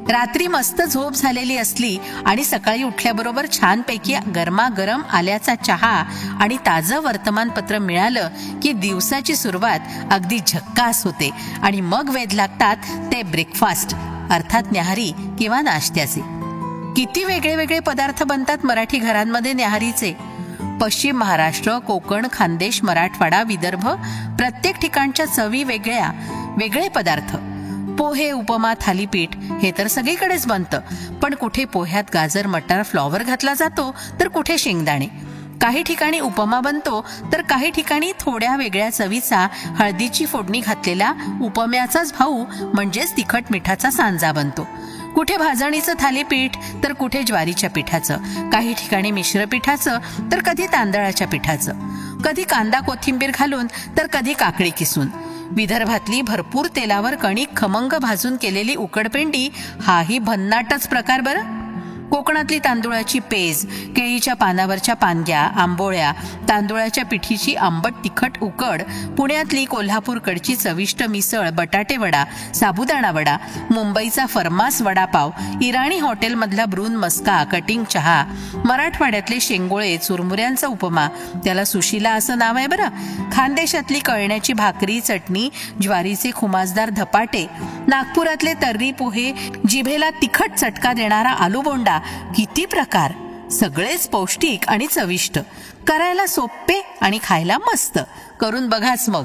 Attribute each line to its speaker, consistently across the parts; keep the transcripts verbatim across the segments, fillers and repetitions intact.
Speaker 1: रात्री मस्त झोप झालेली असली आणि सकाळी उठल्याबरोबर छानपैकी गरमागरम आल्याचा चहा आणि ताजं वर्तमानपत्र मिळालं की दिवसाची सुरुवात अगदी झक्कास होते आणि मग वेध लागतात ते ब्रेकफास्ट अर्थात न्याहारी किंवा नाश्त्याचे. किती वेगळे वेगळे पदार्थ बनतात मराठी घरांमध्ये न्याहारीचे. पश्चिम महाराष्ट्र, कोकण, खानदेश, मराठवाडा, विदर्भ प्रत्येक ठिकाणच्या चवी वेगळ्या, वेगळे पदार्थ. पोहे, उपमा, थालीपीठ हे तर सगळीकडेच बनतं, पण कुठे पोह्यात गाजर, मटार, फ्लॉवर घातला जातो तर कुठे शेंगदाणे. काही ठिकाणी उपमा बनतो तर काही ठिकाणी थोड्या वेगळ्या चवीचा हळदीची फोडणी घातलेला उपम्याचाच भाऊ म्हणजेच तिखट मिठाचा सांजा बनतो. कुठे भाजणीचं थालीपीठ तर कुठे ज्वारीच्या पिठाचं, काही ठिकाणी मिश्र पिठाचं तर कधी तांदळाच्या पिठाचं, कधी कांदा कोथिंबीर घालून तर कधी काकडी किसून. विदर्भातली भरपूर तेलावर कणिक खमंग भाजून केलेली उकडपेंडी हाही भन्नाटच प्रकार बरं. कोकणातली तांदुळाची पेज, केळीच्या पानावरच्या पानग्या, आंबोळ्या, तांदुळाच्या पिठीची आंबट तिखट उकड, पुण्यातली कोल्हापूरकडची चविष्ट मिसळ, बटाटे वडा, साबुदाणा वडा, मुंबईचा फर्मास वडापाव, इराणी हॉटेलमधला ब्रून मस्का, कटिंग चहा, मराठवाड्यातले शेंगोळे, चुरमुऱ्यांचा उपमा, त्याला सुशिला असं नाव आहे बरं, खानदेशातली कळण्याची भाकरी, चटणी, ज्वारीचे खुमासदार धपाटे, नागपुरातले तर्री पोहे, जिभेला तिखट चटका देणारा आलूबोंडा. किती प्रकार, सगळेच पौष्टिक आणि चविष्ट, करायला सोपे आणि खायला मस्त. करून बघाच मग.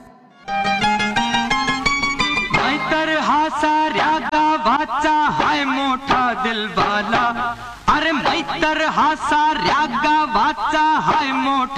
Speaker 2: नाहीतर हा साऱ्या गावाचा हाय मोठा दिलवाला, अरे मैतर हा साऱ्या गावाचा हाय मोठा